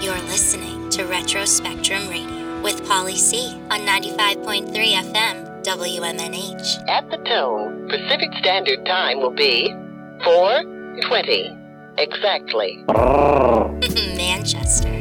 You're listening to Retro Spectrum Radio with Polly C on 95.3 FM WMNH. At the tone, Pacific Standard Time will be 4:20. Exactly. Manchester.